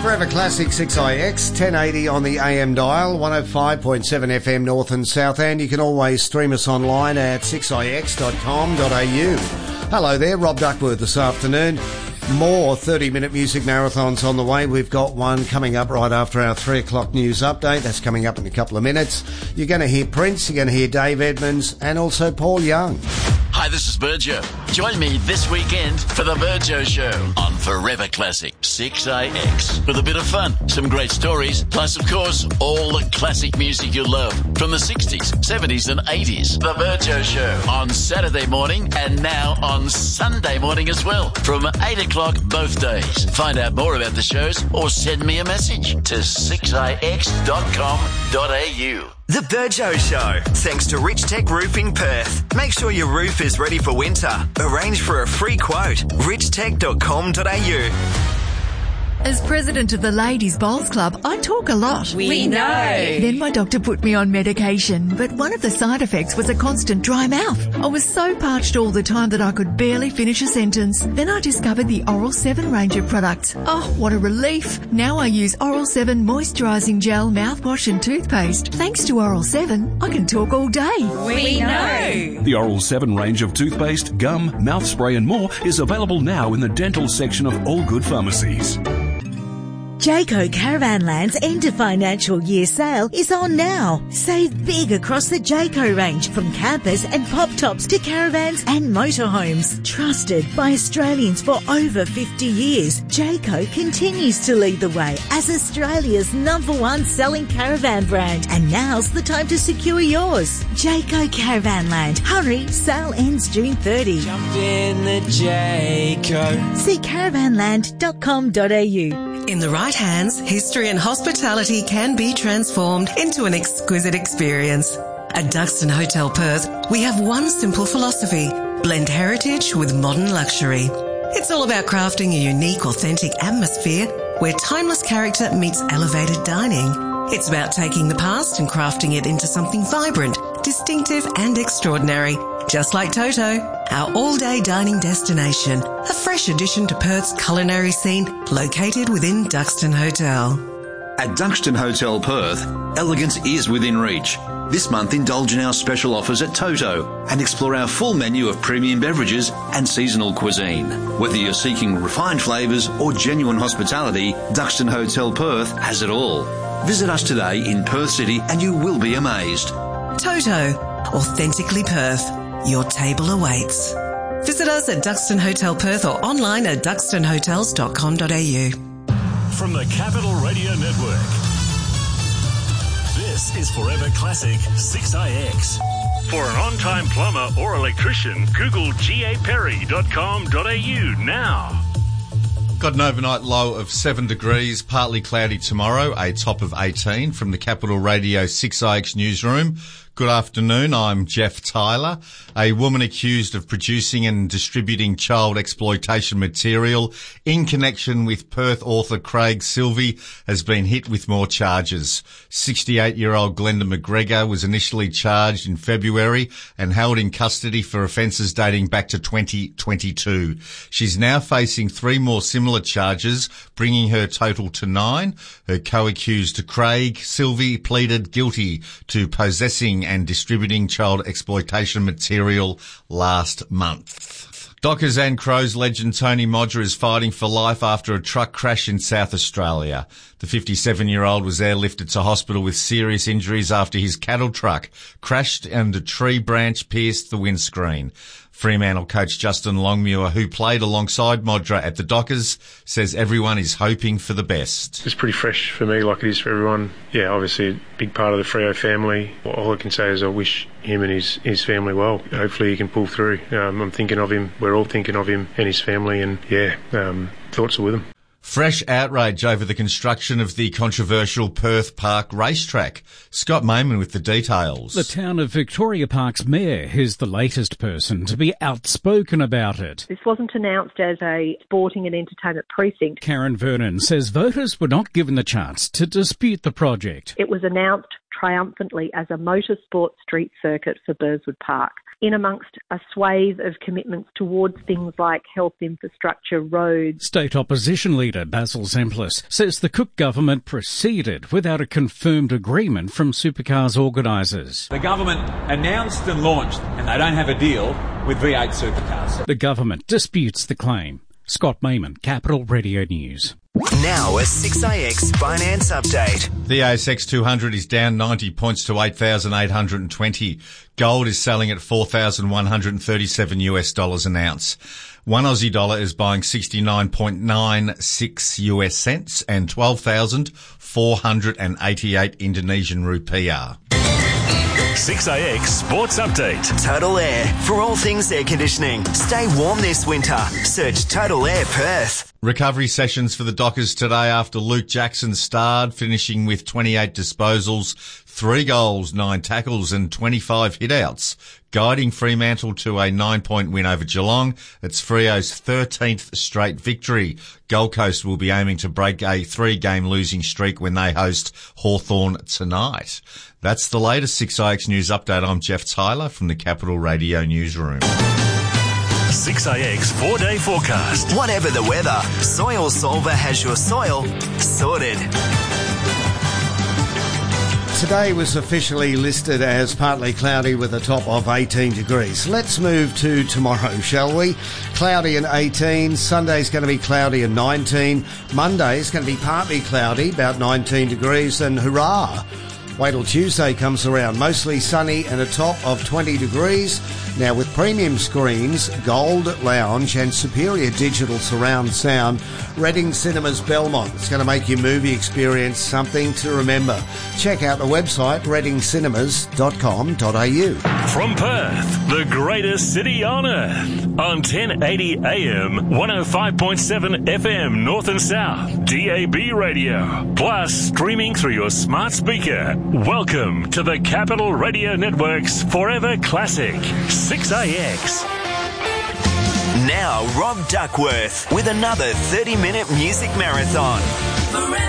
Forever Classic 6IX, 1080 on the AM dial, 105.7 FM north and south, and you can always stream us online at 6ix.com.au. Hello there, Rob Duckworth this afternoon. More 30-minute music marathons on the way. We've got one coming up right after our 3 o'clock news update. That's coming up in a couple of minutes. You're going to hear Prince, you're going to hear Dave Edmunds, and also Paul Young. Hi, this is Virgil. Join me this weekend for the Virgil Show on Forever Classic 6IX. With a bit of fun, some great stories, plus, of course, all the classic music you love from the 60s, 70s and 80s. The Virgil Show on Saturday morning and now on Sunday morning as well from 8 o'clock both days. Find out more about the shows or send me a message to 6ix.com.au. The Virgil Show, thanks to Rich Tech Roofing Perth. Make sure your roof is ready for winter. Arrange for a free quote. richtech.com.au. As president of the Ladies Bowls Club, I talk a lot. We know. Then my doctor put me on medication, but one of the side effects was a constant dry mouth. I was so parched all the time that I could barely finish a sentence. Then I discovered the Oral 7 range of products. Oh, what a relief. Now I use Oral 7 moisturising gel, mouthwash and toothpaste. Thanks to Oral 7, I can talk all day. We know. The Oral 7 range of toothpaste, gum, mouth spray and more is available now in the dental section of all good pharmacies. Jayco Caravanland's end of financial year sale is on now. Save big across the Jayco range, from campers and pop tops to caravans and motorhomes. Trusted by Australians for over 50 years, Jayco continues to lead the way as Australia's #1 selling caravan brand. And now's the time to secure yours. Jayco Caravanland. Hurry, sale ends June 30. Jump in the Jayco. See caravanland.com.au. In the right hands, history and hospitality can be transformed into an exquisite experience. At Duxton Hotel Perth, we have one simple philosophy: blend heritage with modern luxury. It's all about crafting a unique, authentic atmosphere where timeless character meets elevated dining. It's about taking the past and crafting it into something vibrant, distinctive and extraordinary. Just like Toto, our all-day dining destination, a fresh addition to Perth's culinary scene, located within Duxton Hotel. At Duxton Hotel Perth, elegance is within reach. This month, indulge in our special offers at Toto and explore our full menu of premium beverages and seasonal cuisine. Whether you're seeking refined flavours or genuine hospitality, Duxton Hotel Perth has it all. Visit us today in Perth City and you will be amazed. Toto, authentically Perth. Your table awaits. Visit us at Duxton Hotel Perth or online at duxtonhotels.com.au. From the Capital Radio Network, this is Forever Classic 6IX. For an on-time plumber or electrician, Google gaperry.com.au now. Got an overnight low of 7 degrees, partly cloudy tomorrow, a top of 18 from the Capital Radio 6IX newsroom. Good afternoon, I'm Jeff Tyler. A woman accused of producing and distributing child exploitation material in connection with Perth author Craig Silvey has been hit with more charges. 68-year-old Glenda McGregor was initially charged in February and held in custody for offences dating back to 2022. She's now facing 3 more similar charges, bringing her total to 9. Her co-accused Craig Silvey pleaded guilty to possessing and distributing child exploitation material last month. Dockers and Crows legend Tony Modra is fighting for life after a truck crash in South Australia. The 57-year-old was airlifted to hospital with serious injuries after his cattle truck crashed and a tree branch pierced the windscreen. Fremantle coach Justin Longmuir, who played alongside Modra at the Dockers, says everyone is hoping for the best. It's pretty fresh for me, like it is for everyone. Yeah, obviously a big part of the Freo family. All I can say is I wish him and his family well. Hopefully he can pull through. I'm thinking of him. We're all thinking of him and his family, and thoughts are with him. Fresh outrage over the construction of the controversial Perth Park racetrack. Scott Mayman with the details. The town of Victoria Park's mayor is the latest person to be outspoken about it. This wasn't announced as a sporting and entertainment precinct. Karen Vernon says voters were not given the chance to dispute the project. It was announced triumphantly as a motorsport street circuit for Burswood Park. in amongst a swathe of commitments towards things like health infrastructure, roads. State opposition leader Basil Zemplis says the Cook government proceeded without a confirmed agreement from supercars organisers. The government announced and launched, and they don't have a deal with V8 supercars. The government disputes the claim. Scott Mayman, Capital Radio News. Now a 6AX finance update. The ASX 200 is down 90 points to 8,820. Gold is selling at $4,137 an ounce. One Aussie dollar is buying 69.96 US cents and 12,488 Indonesian rupiah. 6AX Sports Update. Total Air. For all things air conditioning, stay warm this winter. Search Total Air Perth. Recovery sessions for the Dockers today after Luke Jackson starred, finishing with 28 disposals, 3 goals, 9 tackles and 25 hit-outs, guiding Fremantle to a 9-point win over Geelong. It's Freo's 13th straight victory. Gold Coast will be aiming to break a 3-game losing streak when they host Hawthorn tonight. That's the latest 6AX News Update. I'm Jeff Tyler from the Capital Radio Newsroom. 6AX 4-day forecast. Whatever the weather, Soil Solver has your soil sorted. Today was officially listed as partly cloudy with a top of 18 degrees. Let's move to tomorrow, shall we? Cloudy and 18. Sunday's going to be cloudy and 19. Monday's going to be partly cloudy, about 19 degrees, and hurrah! Wait till Tuesday comes around. Mostly sunny and a top of 20 degrees. Now with premium screens, Gold Lounge and superior digital surround sound, Reading Cinemas Belmont. It's going to make your movie experience something to remember. Check out the website readingcinemas.com.au. From Perth, the greatest city on earth. On 1080 AM, 105.7 FM North and South, DAB radio. Plus streaming through your smart speaker. Welcome to the Capital Radio Network's Forever Classic, 6AX. Now Rob Duckworth with another 30-minute music marathon.